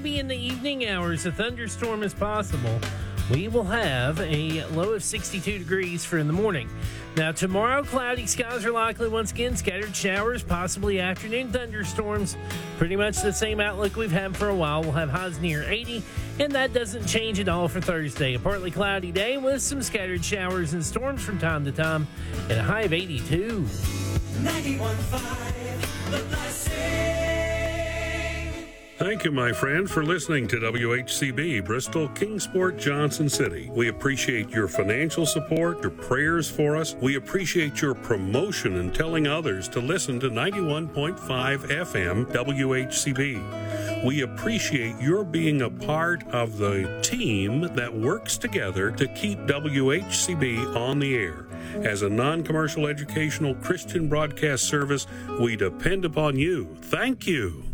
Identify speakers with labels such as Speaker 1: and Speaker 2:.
Speaker 1: maybe in the evening hours, a thunderstorm is possible. We will have a low of 62 degrees for in the morning. Now, tomorrow, cloudy skies are likely once again, scattered showers, possibly afternoon thunderstorms. Pretty much the same outlook we've had for a while. We'll have highs near 80, and that doesn't change at all for Thursday. A partly cloudy day with some scattered showers and storms from time to time, and a high of 82.
Speaker 2: 91.5 The Blessing.
Speaker 3: Thank you, my friend, for listening to WHCB, Bristol, Kingsport, Johnson City. We appreciate your financial support, your prayers for us. We appreciate your promotion and telling others to listen to 91.5 FM WHCB. We appreciate your being a part of the team that works together to keep WHCB on the air. As a non-commercial educational Christian broadcast service, we depend upon you. Thank you.